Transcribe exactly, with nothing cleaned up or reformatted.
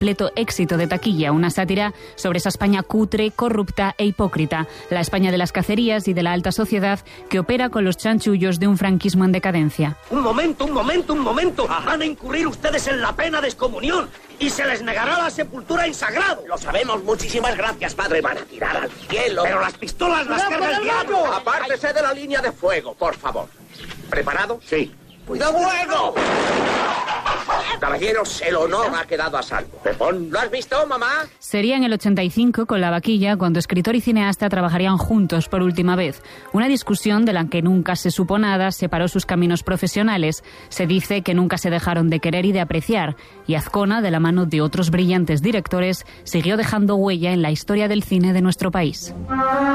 completo éxito de taquilla, una sátira sobre esa España cutre, corrupta e hipócrita, la España de las cacerías y de la alta sociedad que opera con los chanchullos de un franquismo en decadencia. Un momento, un momento, un momento. Van a incurrir ustedes en la pena de excomunión y se les negará la sepultura en sagrado. Lo sabemos, muchísimas gracias, padre. Van a tirar al cielo. Pero las pistolas las carga el diablo. Apártese de la línea de fuego, por favor. ¿Preparado? Sí. ¡Cuidado, fuego! Caballeros, el honor ha quedado a salvo. Pepón. ¿Lo has visto, mamá? Sería en el ochenta y cinco, con La Vaquilla, cuando escritor y cineasta trabajarían juntos por última vez. Una discusión de la que nunca se supo nada separó sus caminos profesionales. Se dice que nunca se dejaron de querer y de apreciar. Y Azcona, de la mano de otros brillantes directores, siguió dejando huella en la historia del cine de nuestro país.